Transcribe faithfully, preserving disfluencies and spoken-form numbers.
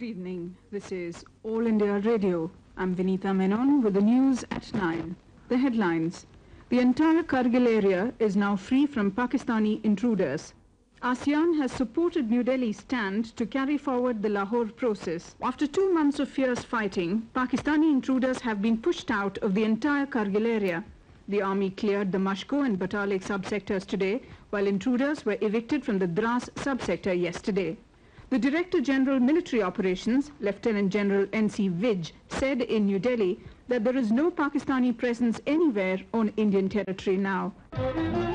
Good evening. This is All India Radio. I'm Vinita Menon with the news at nine. The headlines. The entire Kargil area is now free from Pakistani intruders. ASEAN has supported New Delhi's stand to carry forward the Lahore process. After two months of fierce fighting, Pakistani intruders have been pushed out of the entire Kargil area. The army cleared the Mashko and Batalik subsectors today, while intruders were evicted from the Dras subsector yesterday. The Director General Military Operations, Lieutenant General N C Vij, said in New Delhi that there is no Pakistani presence anywhere on Indian territory now.